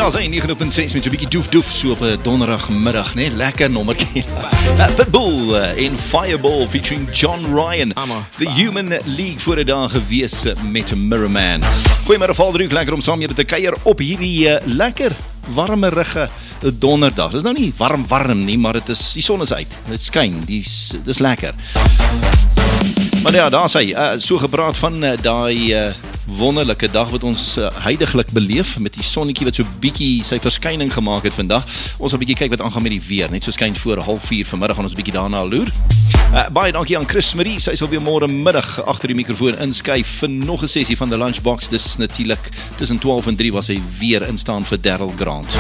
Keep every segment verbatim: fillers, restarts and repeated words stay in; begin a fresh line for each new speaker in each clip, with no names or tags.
daar is negen punt ses met so 'n bietjie doef-doef so op 'n donderdagmiddag, né? Lekker nommertjie. Uh, Pitbull uh, en Fireball featuring John Ryan. The Human League voor 'n dag gewees met Mirrorman. Goeiemôre Valdruk, lekker om saam met julle te kuier op hierdie uh, lekker warmerige donderdag. Dit is nou nie warm warm nie, maar dit is die son is uit. Dit skyn, dis dis lekker. Maar ja, daar sê uh, so gepraat van uh, daai uh, wonderlike dag wat ons uh, huidiglik beleef met die sonnetjie wat so bietjie sy verskyning gemaak het vandag. Ons gaan 'n bietjie kyk wat aangaan met die weer. Net so skyn voor half vier vanmiddag gaan ons 'n bietjie daarna loer. Uh, baie dankie aan Chris Marie. Sy sal weer môre middag agter die mikrofoon inskuif vir nog 'n sessie van die Lunchbox. Dis natuurlik tussen twaalf en drie was hy weer instaan vir Darryl Grant.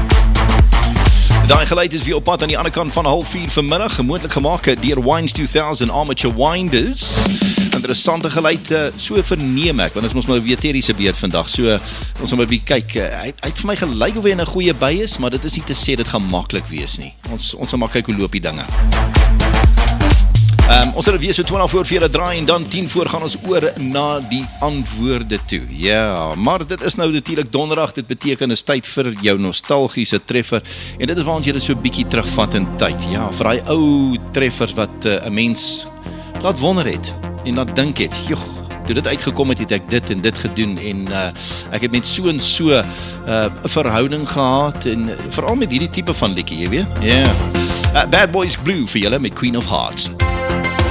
Daai geluid is weer op pad aan die ander kant van half vier vanmiddag, gemoontlik gemaak deur Wines two thousand Amateur Winders. Interessante geluid, so verneem ek, want dit is ons maar weer Terry se beurt vandag, so ons gaan 'n bietjie kyk. Hy, hy het vir my gelyk of hy in 'n goeie by is, maar dit is nie te sê dit gaan maklik wees nie. Ons ons gaan maar kyk hoe loop die dinge. Um, ons sal weer so twaalf voor vir julle draai en dan tien voor gaan ons oor na die antwoorde toe. Ja, maar dit is nou natuurlik donderdag, dit beteken is tyd vir jou nostalgiese treffer en dit is waar ons julle so bietjie terugvat in tyd. Ja, vir daai ou treffers wat 'n uh, mens laat wonder het en laat dink het. Joh, toe dit uitgekom het, het ek dit en dit gedoen en uh, ek het met so en so 'n uh, verhouding gehad en uh, veral met hierdie tipe van liedjie, jy weet. Ja. Yeah. Uh, Bad Boys Blue vir julle met Queen of Hearts.